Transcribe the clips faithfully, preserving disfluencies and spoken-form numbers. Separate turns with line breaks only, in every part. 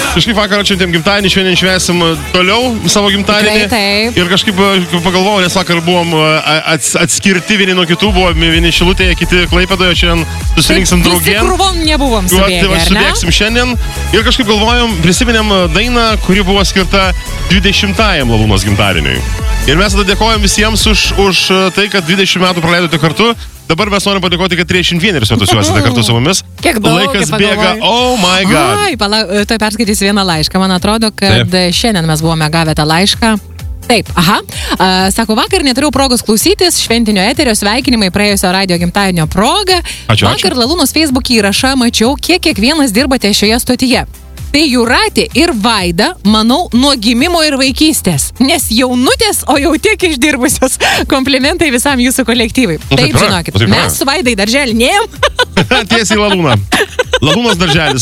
kažkaip vakarą atšventėm gimtadienį, šiandien švęsim toliau savo gimtadienį.
Taip.
Ir kažkaip pagalvojau, nes vakar buvom ats, atskirti vieni nuo kitų, buvo vieni Šilutėje, kiti Klaipėdoje, šiandien susirinksim draugien.
Visi krūvom nebuvom subėgę,
tai va, subėgsim šiandien. Ir kažkaip galvojom, prisiminėm dainą, kuri buvo skirta dvidešimtajam Lalūnos gimtadieniui. Ir mes tada dėkojom visiems už, už tai, kad dvidešimt metų praleidote kartu. Dabar mes norim padėkoti, kad trisdešimt vienerius metus jau esate kartu su mumis.
Kiek daug,
laikas bėga, oh my god.
Ai, pala, tai perskaitysiu vieną laišką. Man atrodo, kad Taip. šiandien mes buvome gavę tą laišką. Taip, aha. A, sako, vakar neturėjau progos klausytis šventinio eterio sveikinimai praėjusio radio gimtadienio proga.
Ačiū,
vakar
ačiū.
Lalūnos Facebook įrašą mačiau, kiek kiekvienas dirbate šioje stotyje. Tai Jūratė ir Vaida, manau, nuo gimimo ir vaikystės. Nes jaunutės, o jau tiek išdirbusios. Komplimentai visam jūsų kolektyvui.
Nu,
taip,
taip,
žinokit,
taip,
mes su Vaidai darželį nėjom.
Tiesiai Lalūną. Lalūnos darželis.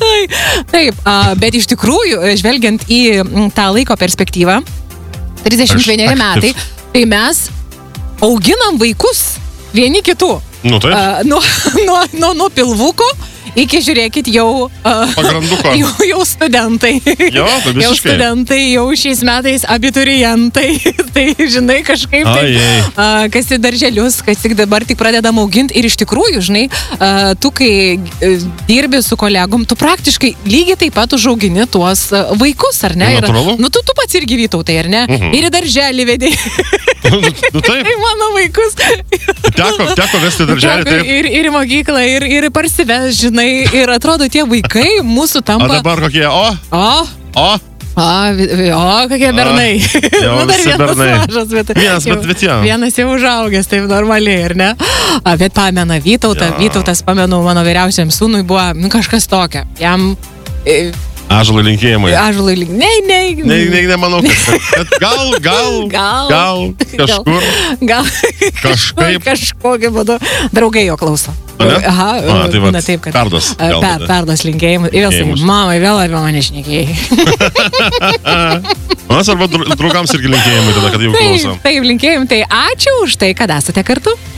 Taip, a, bet iš tikrųjų, žvelgiant į tą laiko perspektyvą, trisdešimt vieneri metai, tai mes auginam vaikus vieni kitų.
Nu, taip.
A, nuo, nuo, nuo, nuo pilvuko iki, žiūrėkit, jau, uh, jau, jau studentai.
Jo, tai visiškai.
Jau studentai, jau šiais metais abiturientai. Tai, žinai, kažkaip tai, uh, kas į darželius, kas tik dabar tik pradedam auginti. Ir iš tikrųjų, žinai, uh, tu, kai uh, dirbi su kolegom, tu praktiškai lygiai taip pat užaugini tuos uh, vaikus, ar ne? Ir, nu, tu, tu pats irgi Vytautai, ar ne? Mhm. Ir į darželį vedė.
Nu, taip.
Tai mano vaikus.
Teko, teko vesti darželį, taip.
Ir, ir į mokyklą, ir, ir parsives, žinai. Ir atrodo, tie vaikai mūsų tampa...
O dabar kokie, o?
O?
O?
O, o kokie bernai.
Jau
nu,
visi bernai.
Mažas, bet
vienas,
jau,
bet, bet jau.
Vienas jau užaugęs, taip normaliai, ar ne? A, bet pamena Vytautą, ja. Vytautas, pamenu, mano vyriausiam sūnui buvo nu, kažkas tokio. Jam... E,
Ąžuolai linkėjimai.
Ąžuolai linkėjimai. Ne, ne.
Ne, ne, nemanau, kad... Bet gal, gal,
gal,
gal, kažkur.
Gal,
kažkaip.
Kažkokiu būdu. Draugai jo klauso.
Ne?
Aha,
A, tai va,
taip, kad...
perdos.
Per, perdos linkėjimus. Ir vėl sakai, mamai, vėl apie mane šnekėjai.
Mas arba draugams irgi linkėjimai tada, kad jau klausom.
Taip, taip, linkėjimai. Tai ačiū už tai, kad esate kartu.